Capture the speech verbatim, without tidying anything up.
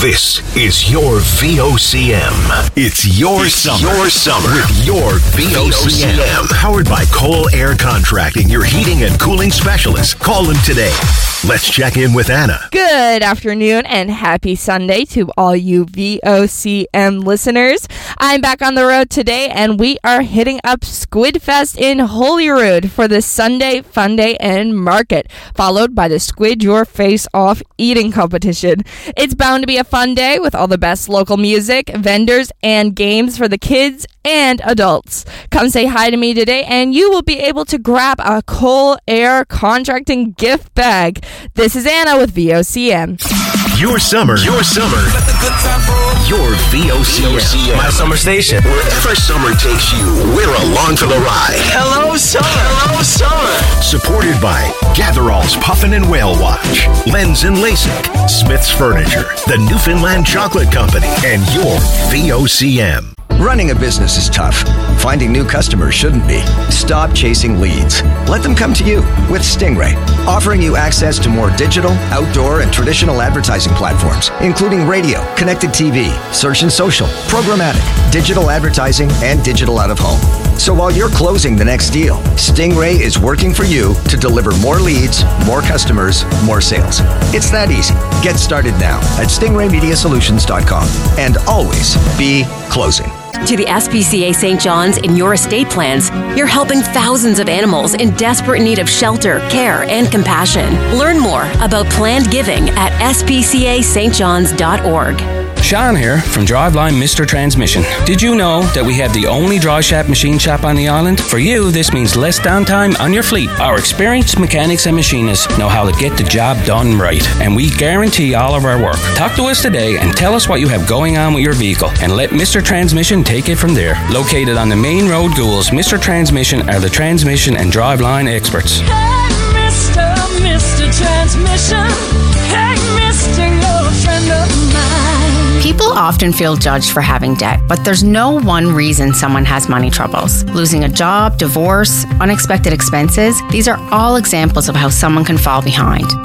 This is your V O C M. It's your it's summer. Your summer with your V O C M. Powered by Cole Air Contracting, your heating and cooling specialist. Call them today. Let's check in with Anna. Good afternoon and happy Sunday to all you V O C M listeners. I'm back on the road today and we are hitting up Squid Fest in Holyrood for the Sunday Fun Day and Market, followed by the Squid Your Face Off eating competition. It's bound to be a fun day with all the best local music, vendors, and games for the kids and adults. Come say hi to me today and you will be able to grab a Cole Air Contracting gift bag. This is Anna with V O C M. Your summer, your summer, your V O C M. My summer station. Wherever summer takes you, we're along for the ride. Hello, summer. Hello, summer. Supported by Gatherall's Puffin and Whale Watch, Lens and LASIK, Smith's Furniture, the Newfoundland Chocolate Company, and your V O C M. Running a business is tough. Finding new customers shouldn't be. Stop chasing leads. Let them come to you with Stingray, offering you access to more digital, outdoor, and traditional advertising platforms, including radio, connected T V, search and social, programmatic, digital advertising, and digital out-of-home. So while you're closing the next deal, Stingray is working for you to deliver more leads, more customers, more sales. It's that easy. Get started now at stingray media solutions dot com and always be closing. To the S P C A Saint John's in your estate plans, you're helping thousands of animals in desperate need of shelter, care, and compassion. Learn more about planned giving at s p c a st johns dot org. Sean here from Driveline Mister Transmission. Did you know that we have the only dry shop machine shop on the island? For you, this means less downtime on your fleet. Our experienced mechanics and machinists know how to get the job done right, and we guarantee all of our work. Talk to us today and tell us what you have going on with your vehicle, and let Mister Transmission take it from there. Located on the main road, Ghouls, Mister Transmission are the transmission and driveline experts. Hey, Mister, Mister Transmission. Hey, Mister, you're a friend of mine. People often feel judged for having debt, but there's no one reason someone has money troubles. Losing a job, divorce, unexpected expenses, these are all examples of how someone can fall behind.